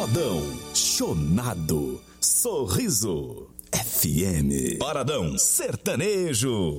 Modão, Chonado, Sorriso, FM, Paradão Sertanejo.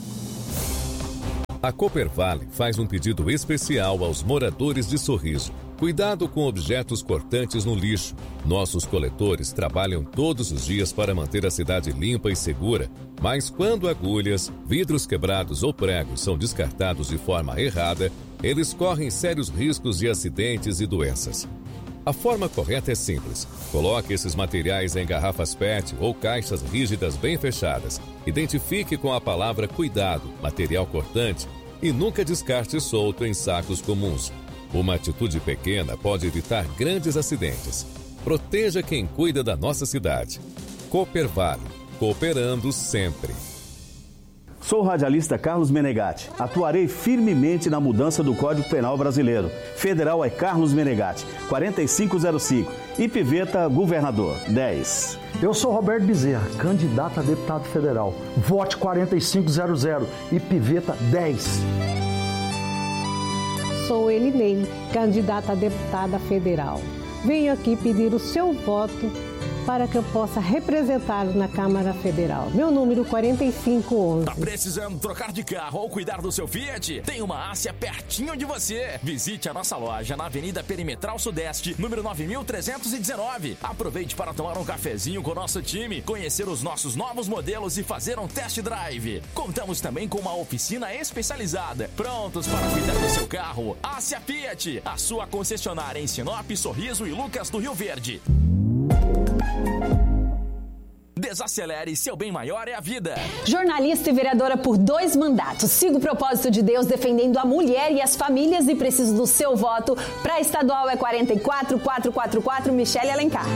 A Coopervale faz um pedido especial aos moradores de Sorriso. Cuidado com objetos cortantes no lixo. Nossos coletores trabalham todos os dias para manter a cidade limpa e segura, mas quando agulhas, vidros quebrados ou pregos são descartados de forma errada, eles correm sérios riscos de acidentes e doenças. A forma correta é simples. Coloque esses materiais em garrafas PET ou caixas rígidas bem fechadas. Identifique com a palavra cuidado, material cortante, e nunca descarte solto em sacos comuns. Uma atitude pequena pode evitar grandes acidentes. Proteja quem cuida da nossa cidade. Coopervale, cooperando sempre. Sou o radialista Carlos Menegatti. Atuarei firmemente na mudança do Código Penal brasileiro. Federal é Carlos Menegatti, 4505. E Piveta, governador, 10. Eu sou Roberto Bezerra, candidato a deputado federal. Vote 4500 e Piveta 10. Sou Elinei, candidata a deputada federal. Venho aqui pedir o seu voto para que eu possa representá-lo na Câmara Federal. Meu número 4511. Tá precisando trocar de carro ou cuidar do seu Fiat? Tem uma Ásia pertinho de você. Visite a nossa loja na Avenida Perimetral Sudeste, número 9319. Aproveite para tomar um cafezinho com o nosso time, conhecer os nossos novos modelos e fazer um test drive. Contamos também com uma oficina especializada. Prontos para cuidar do seu carro? Ásia Fiat, a sua concessionária em Sinop, Sorriso e Lucas do Rio Verde. Desacelere, seu bem maior é a vida. Jornalista e vereadora por 2 mandatos. Sigo o propósito de Deus defendendo a mulher e as famílias e preciso do seu voto. Para estadual é 44444, Michele Alencar.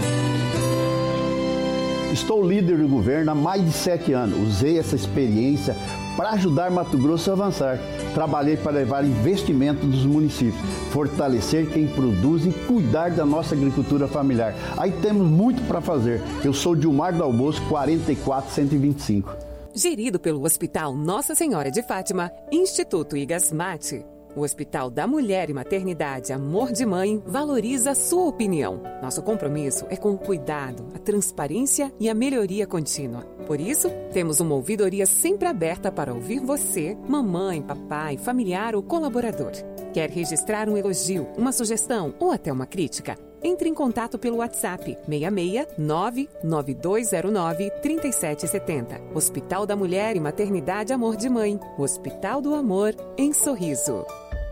Estou líder do governo há mais de 7 anos. Usei essa experiência para ajudar Mato Grosso a avançar. Trabalhei para levar investimento dos municípios, fortalecer quem produz e cuidar da nossa agricultura familiar. Aí temos muito para fazer. Eu sou Dilmar do Almoço, 44125. Gerido pelo Hospital Nossa Senhora de Fátima, Instituto Igasmate. O Hospital da Mulher e Maternidade Amor de Mãe valoriza a sua opinião. Nosso compromisso é com o cuidado, a transparência e a melhoria contínua. Por isso, temos uma ouvidoria sempre aberta para ouvir você, mamãe, papai, familiar ou colaborador. Quer registrar um elogio, uma sugestão ou até uma crítica? Entre em contato pelo WhatsApp 66 99209 3770. Hospital da Mulher e Maternidade Amor de Mãe. O Hospital do Amor em Sorriso.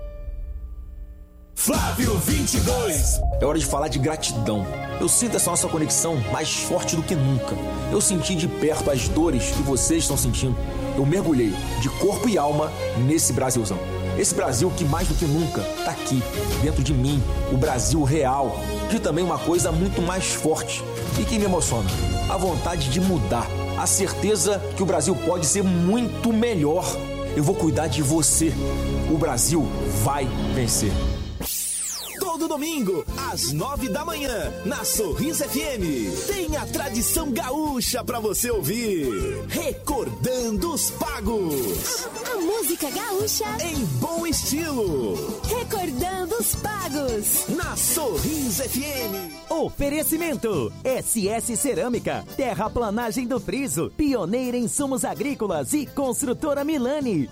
Flávio 22. É hora de falar de gratidão. Eu sinto essa nossa conexão mais forte do que nunca. Eu senti de perto as dores que vocês estão sentindo. Eu mergulhei de corpo e alma nesse Brasilzão. Esse Brasil que mais do que nunca está aqui, dentro de mim, o Brasil real. E também uma coisa muito mais forte e que me emociona, a vontade de mudar, a certeza que o Brasil pode ser muito melhor. Eu vou cuidar de você. O Brasil vai vencer. Todo domingo, às 9 da manhã, na Sorriso FM, tem a tradição gaúcha pra você ouvir. Recordando os Pagos. A música gaúcha em bom estilo. Recordando os Pagos. Na Sorriso FM. Oferecimento: SS Cerâmica, Terraplanagem do Friso, pioneira em insumos agrícolas e construtora Milani.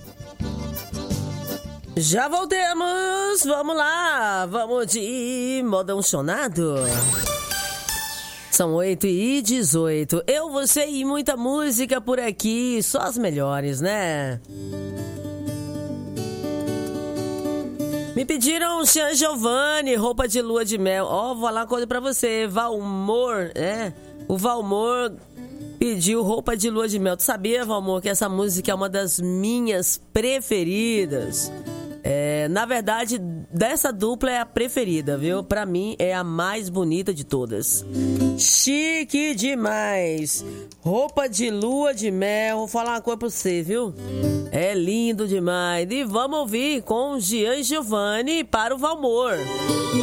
Já voltemos, vamos lá, vamos de Modão Chonado. São 8h18, eu, você e muita música por aqui, só as melhores, né? Me pediram Jean Giovanni, roupa de lua de mel. Ó, vou falar uma coisa pra você, Valmor, o Valmor pediu roupa de lua de mel. Tu sabia, Valmor, que essa música é uma das minhas preferidas? Na verdade, dessa dupla é a preferida, viu? Pra mim, é a mais bonita de todas. Chique demais. Roupa de lua de mel. Vou falar uma coisa pra você, viu? É lindo demais. E vamos ouvir com Jean Giovanni para o Valmor.